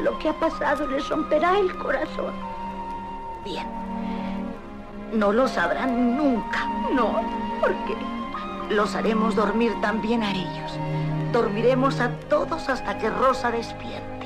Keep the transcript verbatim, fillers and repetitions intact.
lo que ha pasado les romperá el corazón. Bien. No lo sabrán nunca. No, porque los haremos dormir también a ellos. Dormiremos a todos hasta que Rosa despierte.